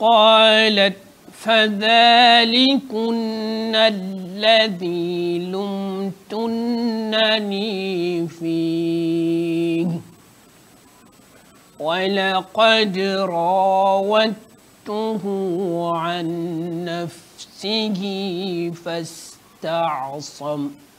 قالت فذلكن الذي لمتنني فيه ولقد راودته عن نفسه فاستعصم